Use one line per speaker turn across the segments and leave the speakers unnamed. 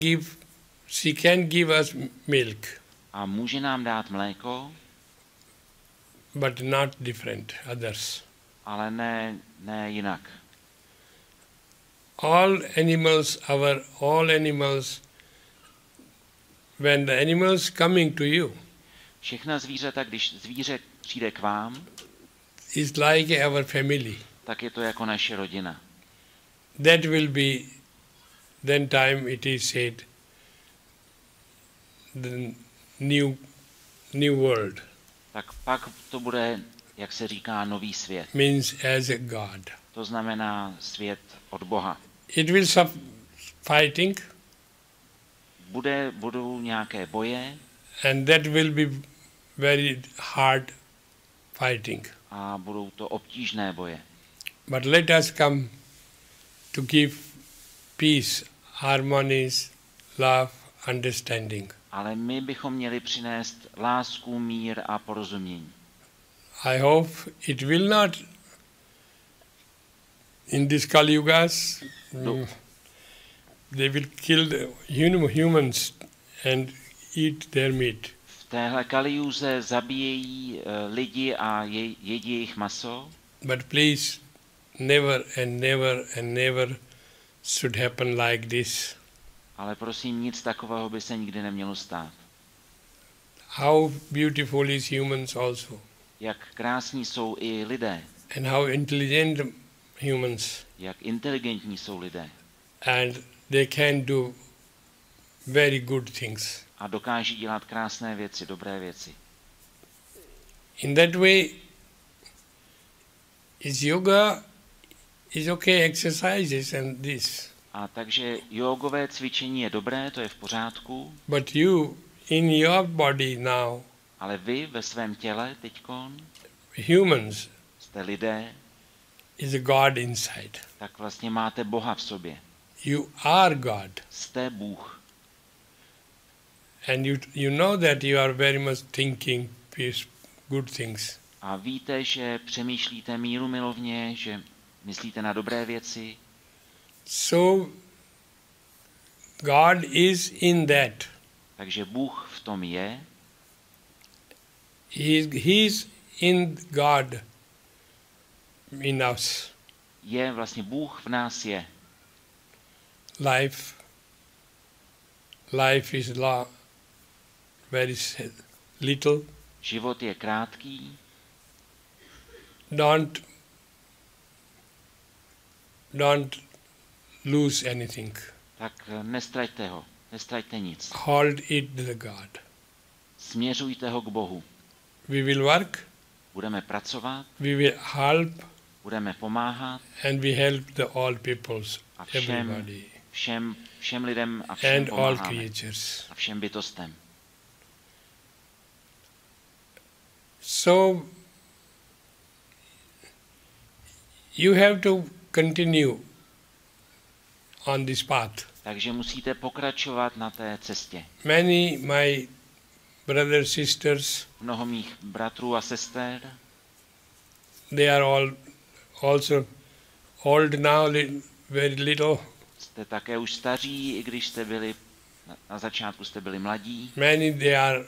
she can give us milk,
A může nám dát mléko,
but not different others.
ale ne jinak.
All animals, when the animals coming to you,
Všechna zvířata, když zvíře přijde k vám,
is like our family.
tak je to jako naše rodina.
That will be, then time it is said, the new world,
Tak pak to bude, jak se říká, nový svět.
means as a God.
To znamená svět od Boha.
It will fighting,
Budou nějaké boje
and that will be very hard fighting.
a budou to obtížné boje.
But let us come to give peace, harmonies, love, understanding.
Ale my bychom měli přinést lásku, mír a porozumění.
I hope it will not, in this Kali Yugas, they will kill the humans and eat their meat.
V téhle Kalijuze zabíjejí lidi a jedí jejich maso,
But please, never and never and never should happen like this.
ale prosím, nic takového by se nikdy nemělo stát.
How beautiful is humans also,
Jak krásní jsou i lidé,
and how intelligent humans,
jak inteligentní jsou lidé
and they can do very good things.
a dokáží dělat krásné věci, dobré věci.
In that way, is yoga is okay, exercises and this.
A takže jogové cvičení je dobré, to je v pořádku,
But you, in your body now,
ale vy ve svém těle teďkon
humans,
jste lidé,
is a God inside.
tak vlastně máte Boha v sobě.
You are God.
Jste Bůh.
And you know that you are very much thinking peace, good things.
A víte, že přemýšlíte mírumilovně, že myslíte na dobré věci.
So, God is in that.
Takže Bůh v tom je.
He is in God, in us.
Je vlastně Bůh v nás je.
Life is very little.
Život je krátký.
Don't lose anything.
Tak nestraťte ho. Nestraťte nic.
Hold it to the God.
Směřujte ho k Bohu.
We will work.
Budeme pracovat.
We will help.
Budeme pomáhat.
And we help the all peoples,
A
everybody.
všem lidem a všem
And all
pomáháme.
creatures.
A všem bytostem.
So, you have to continue on this path.
Takže musíte pokračovat na té cestě.
Many my brothers, sisters,
Mnoho mých bratrů a sester,
they are all also old now, very little.
jste také už staří, i když jste byli, na začátku jste byli mladí.
Many they are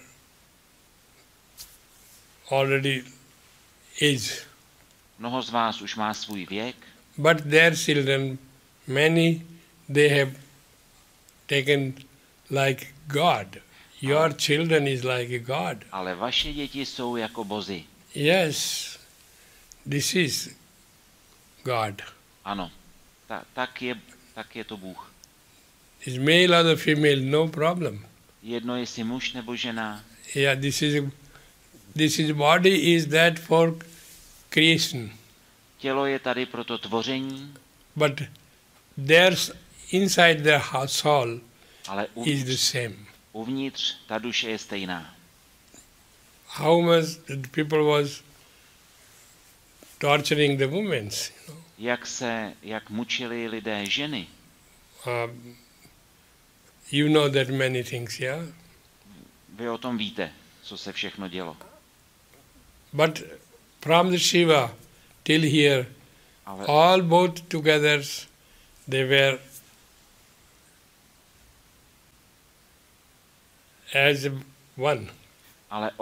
already age.
Mnoho z vás už má svůj věk,
But their children, many, they have taken like God. Your children is like a God.
ale vaše děti jsou jako bozy.
Yes, this is God.
Ano, tak je to Bůh.
Is male or the female, no problem.
Jedno jestli muž nebo žena.
Yeah, this is body is that for creation.
Tělo je tady pro to tvoření,
But there's inside the soul
ale
is the same.
uvnitř ta duše je stejná.
How much the people was torturing the women.
Jak mučili lidé ženy.
You know that many things, yeah?
Vy o tom víte, co se všechno dělo.
But from the Shiva till here,
Ale
all both together, they were as one.
ale